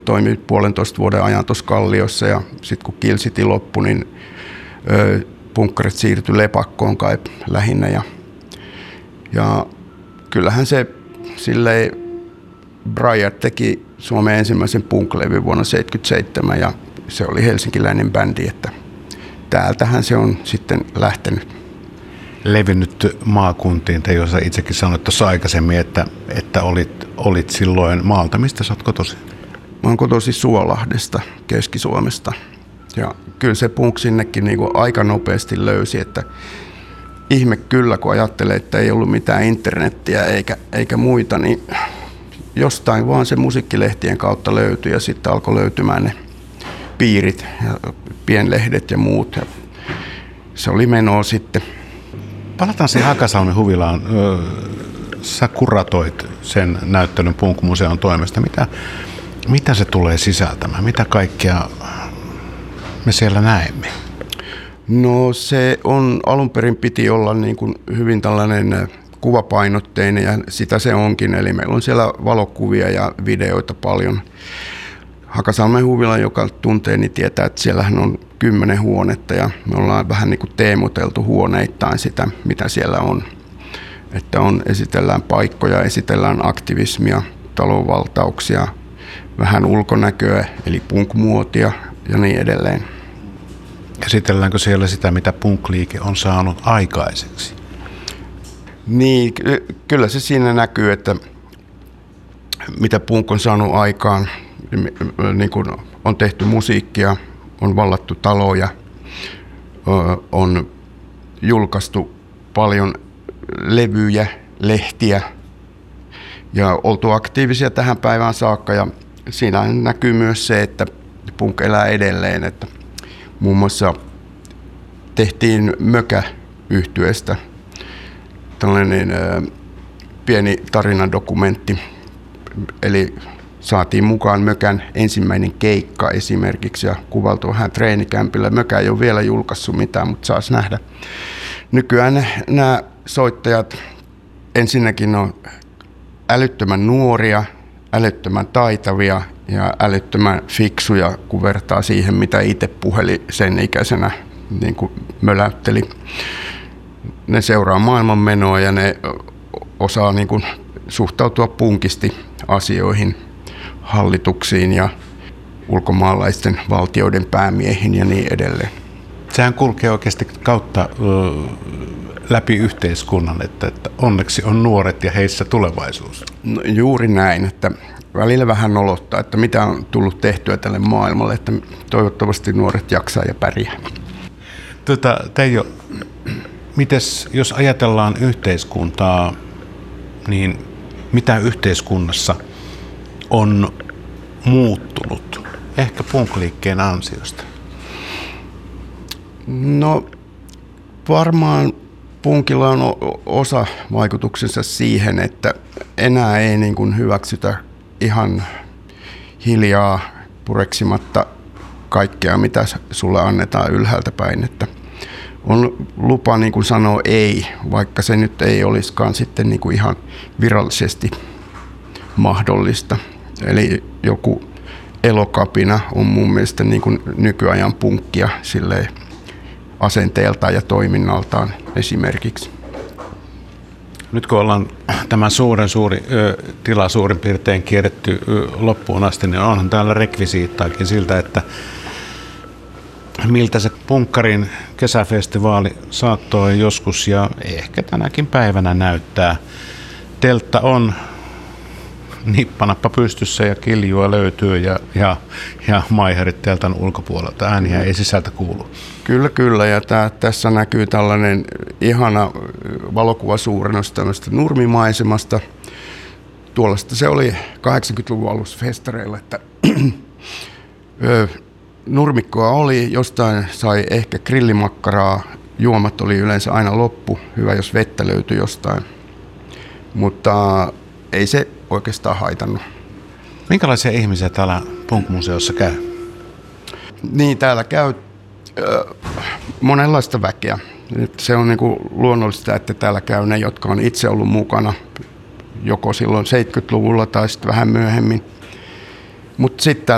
Toimin 1,5 vuoden ajan tuossa Kalliossa ja sitten kun Kill City loppui, niin punkkarit siirtyi Lepakkoon kai lähinnä. Ja kyllähän se silleen, Briar teki Suomen ensimmäisen punk-levyn vuonna 1977 ja se oli helsinkiläinen bändi, että täältähän se on sitten lähtenyt. Levinnyt maakuntiin, te jossa itsekin sanoit tuossa aikaisemmin, että olit silloin maalta. Mistä sä oot kotoisin? Mä oon kotoisin Suolahdesta, Keski-Suomesta. Ja kyllä se punk sinnekin niin kuin aika nopeasti löysi, että ihme kyllä, kun ajattelee, että ei ollut mitään internettiä eikä muita, niin jostain vaan se musiikkilehtien kautta löytyi ja sitten alkoi löytymään ne piirit ja pienlehdet ja muut. Ja se oli menoa sitten. Palataan siihen Hakasalmen huvilaan. Sä kuratoit sen näyttelyn Punk-museon toimesta. Mitä se tulee sisältämään? Mitä kaikkea me siellä näemme? No se on, alun perin piti olla niin kuin hyvin tällainen kuvapainotteinen ja sitä se onkin. Eli meillä on siellä valokuvia ja videoita paljon. Hakasalmen huvila, joka tuntee, niin tietää, että siellähän on 10 huonetta ja me ollaan vähän niin kuin teemoteltu huoneittain sitä, mitä siellä on. Että esitellään paikkoja, esitellään aktivismia, talonvaltauksia, vähän ulkonäköä, eli punk-muotia ja niin edelleen. Käsitelläänkö siellä sitä, mitä punk-liike on saanut aikaiseksi? Niin, kyllä se siinä näkyy, että mitä punk on saanut aikaan. Niin kuin on tehty musiikkia, on vallattu taloja, on julkaistu paljon levyjä, lehtiä ja oltu aktiivisia tähän päivään saakka. Ja siinä näkyy myös se, että punk elää edelleen. Että muun muassa tehtiin Mökä-yhtyeestä tällainen pieni tarinadokumentti, eli saatiin mukaan Mökän ensimmäinen keikka esimerkiksi ja kuvaltu vähän treenikämpillä. Mökä ei ole vielä julkaissut mitään, mutta saisi nähdä. Nykyään nämä soittajat ensinnäkin on älyttömän nuoria, älyttömän taitavia ja älyttömän fiksuja, kun vertaa siihen, mitä itse puheli sen ikäisenä niin kuin möläytteli. Ne seuraa maailmanmenoa ja ne osaa niin kuin suhtautua punkisti asioihin, hallituksiin ja ulkomaalaisten valtioiden päämiehiin ja niin edelleen. Sehän kulkee oikeasti kautta läpi yhteiskunnan, että onneksi on nuoret ja heissä tulevaisuus. No, juuri näin, että välillä vähän nolottaa, että mitä on tullut tehtyä tälle maailmalle, että toivottavasti nuoret jaksaa ja pärjää. Teijo, mites jos ajatellaan yhteiskuntaa, niin mitä yhteiskunnassa on muuttunut, ehkä punk-liikkeen ansiosta? No varmaan punkilla on osa vaikutuksensa siihen, että enää ei niin kuin hyväksytä ihan hiljaa pureksimatta kaikkea, mitä sulle annetaan ylhäältä päin. Että on lupa niin kuin sanoa ei, vaikka se nyt ei olisikaan sitten niin kuin ihan virallisesti mahdollista. Eli joku Elokapina on mun mielestä niin kuin nykyajan punkkia silleen asenteeltaan ja toiminnaltaan esimerkiksi. Nyt kun ollaan tämän suuri tila suurin piirtein kierretty loppuun asti, niin onhan täällä rekvisiittaakin siltä, että miltä se punkkarin kesäfestivaali saattoi joskus ja ehkä tänäkin päivänä näyttää. Teltta on nippanappa pystyssä ja kiljua löytyy ja maiherit teltan ulkopuolelta. Ääniä ei sisältä kuulu. Kyllä. Ja tässä näkyy tällainen ihana valokuvasuurennos tämmöistä nurmimaisemasta. Tuollaista se oli 80-luvun alussa festareilla, että nurmikkoa oli, jostain sai ehkä grillimakkaraa, juomat oli yleensä aina loppu, hyvä jos vettä löytyi jostain, mutta ei se oikeastaan haitannut. Minkälaisia ihmisiä täällä Punk-museossa käy? Niin, täällä käy monenlaista väkeä. Se on niinku luonnollista, että täällä käy ne, jotka on itse ollut mukana joko silloin 70-luvulla tai sitten vähän myöhemmin. Mutta sitten